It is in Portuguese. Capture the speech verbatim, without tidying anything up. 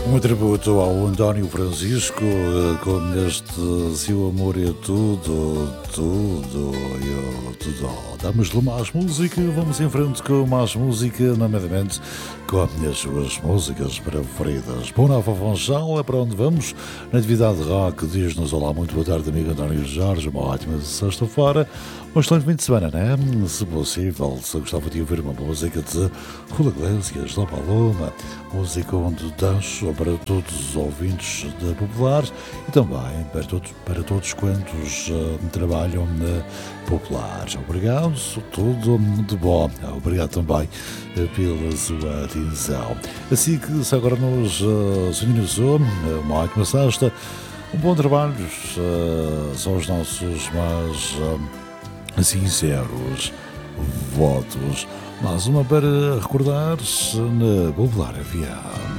Um tributo ao António Francisco, eh, com este Se o Amor é Tudo, Tudo, eu, tudo. Damos-lhe mais música, vamos em frente com mais música, nomeadamente com as suas músicas preferidas. Bom, Nova Funchal, é para onde vamos? Na atividade rock, diz-nos olá, muito boa tarde, amigo António Jorge, uma ótima sexta-feira, um excelente fim de semana, né? Se possível, se gostava de ouvir uma música de Julio Iglesias, da Paloma, música onde danço para todos os ouvintes da Popular e também para todos, para todos quantos uh, trabalham na Popular. Obrigado, tudo de bom. Obrigado também uh, pela sua atenção. Assim que se agora nos uh, sintonizou, uma ótima sexta, um bom trabalho, uh, são os nossos mais uh, sinceros votos. Mais uma para recordar-se na Popular F M.